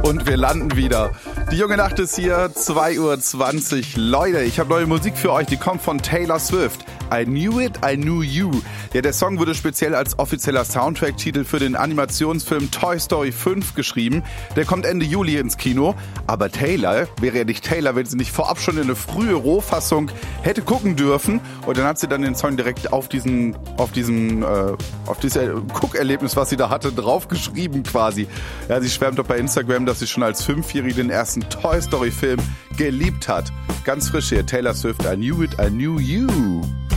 Und wir landen wieder. Die junge Nacht ist hier, 2:20 Uhr. Leute, ich habe neue Musik für euch, die kommt von Taylor Swift. I Knew It, I Knew You. Ja, der Song wurde speziell als offizieller Soundtrack-Titel für den Animationsfilm Toy Story 5 geschrieben. Der kommt Ende Juli ins Kino. Aber Taylor wäre ja nicht Taylor, wenn sie nicht vorab schon in eine frühe Rohfassung hätte gucken dürfen. Und dann hat sie dann den Song direkt auf dieses Guckerlebnis, was sie da hatte, draufgeschrieben quasi. Ja, sie schwärmt doch bei Instagram, dass sie schon als 5-Jährige den ersten Toy Story Film geliebt hat. Ganz frisch hier, Taylor Swift, I Knew It, I Knew You.